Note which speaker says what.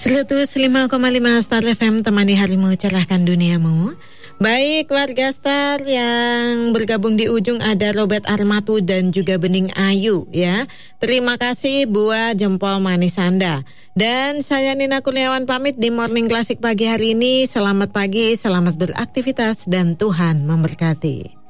Speaker 1: 105,5 Star FM, temani harimu, cerahkan duniamu. Baik warga Star yang bergabung di ujung ada Robert Armatu dan juga Bening Ayu ya. Terima kasih buat jempol manis Anda. Dan saya Nina Kurniawan pamit di Morning Classic pagi hari ini. Selamat pagi, selamat beraktivitas dan Tuhan memberkati.